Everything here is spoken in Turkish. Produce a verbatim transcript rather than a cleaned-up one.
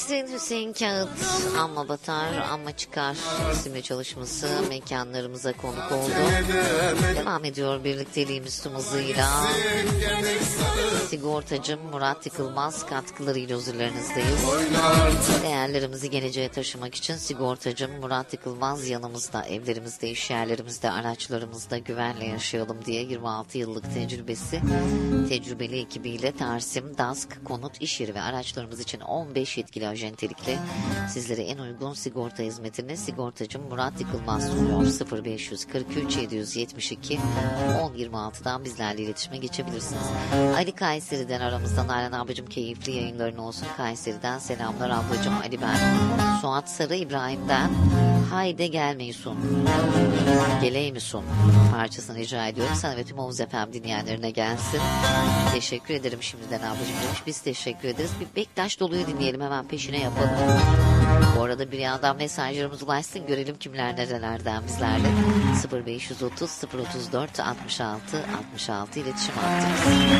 Nesrin Hüseyin Kağıt, Amma Batar Amma Çıkar isimli çalışması mekanlarımıza konuk oldu. Devam ediyor birlikteliğimiz tüm hızıyla. Sigortacım Murat Yıkılmaz katkılarıyla huzurlarınızdayız. Değerlerimizi geleceğe taşımak için sigortacım Murat Yıkılmaz yanımızda, evlerimizde, iş yerlerimizde, araçlarımızda güvenle yaşayalım diye yirmi altı yıllık tecrübesi, tecrübeli ekibiyle Tarsim, Dask, konut, iş yeri ve araçlarımız için on beş yetkili acentelikle sizlere en uygun sigorta hizmetini sigortacım Murat Yıkılmaz sunuyor. sıfır beş kırk üç yedi yetmiş iki on yirmi altıdan bizlerle iletişime geçebilirsiniz. Ali Kayseri'den aramızdan Nalan ablacığım, keyifli yayınların olsun. Kayseri'den selamlar ablacığım. Ali ben. Suat Sarı İbrahim'den Haydi Gelmeysun. Geleymisun parçasını rica ediyorum. Sana ve tüm Oğuz Efem dinleyenlerine gelsin. Teşekkür ederim şimdiden ablacığım demiş. Biz teşekkür ederiz. Bir Bektaş Dolu'yu dinleyelim, hemen peşine yapalım. Bu arada bir yandan mesajlarımız ulaşsın, görelim kimler nerelerden bizlerle. sıfır beş otuz sıfır otuz dört altmış altı altmış altı iletişim hattımız.